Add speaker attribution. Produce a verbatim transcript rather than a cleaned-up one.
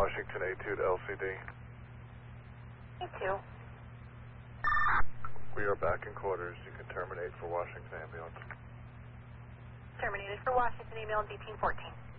Speaker 1: Washington A two to L C D.
Speaker 2: A two.
Speaker 1: We are back in quarters. You can terminate for Washington Ambulance.
Speaker 2: Terminated for Washington, ambulance eighteen fourteen.